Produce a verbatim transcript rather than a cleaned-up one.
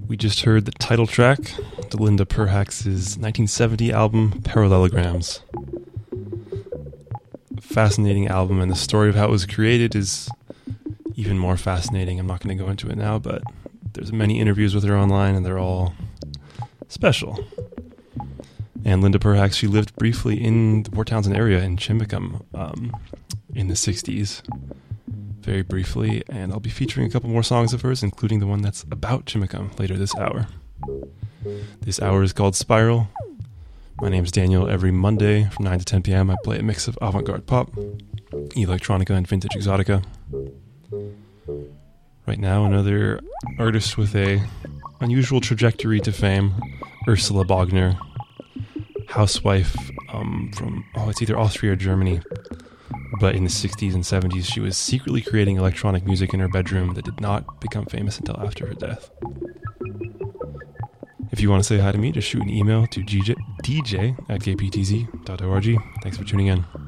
We just heard the title track to Linda Perhacs's nineteen seventy album, Parallelograms. Fascinating album, and the story of how it was created is even more fascinating. I'm not going to go into it now, but there's many interviews with her online, and they're all special. And Linda Perhacs, she lived briefly in the Port Townsend area in Chimicum um, in the sixties. Very briefly, and I'll be featuring a couple more songs of hers, including the one that's about Chimicum later this hour. This hour is called Spiral. My name's Daniel. Every Monday from nine to ten p.m. I play a mix of avant-garde pop, electronica, and vintage exotica. Right now, another artist with a unusual trajectory to fame, Ursula Bogner, housewife um, from, oh, it's either Austria or Germany. But in the sixties and seventies, she was secretly creating electronic music in her bedroom that did not become famous until after her death. If you want to say hi to me, just shoot an email to d j at k p t z dot org. Thanks for tuning in.